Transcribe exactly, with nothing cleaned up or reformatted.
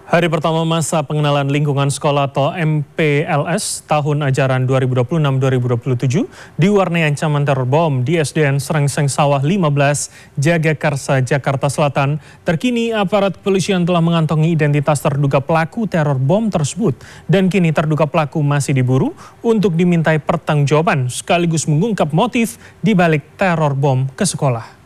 Hari pertama masa pengenalan lingkungan sekolah atau M P L S tahun ajaran dua ribu dua puluh enam dua ribu dua puluh tujuh diwarnai ancaman teror bom di S D N Serengseng Sawah lima belas, Jagakarsa, Jakarta Selatan. Terkini aparat kepolisian telah mengantongi identitas terduga pelaku teror bom tersebut dan kini terduga pelaku masih diburu untuk dimintai pertanggungjawaban sekaligus mengungkap motif di balik teror bom ke sekolah.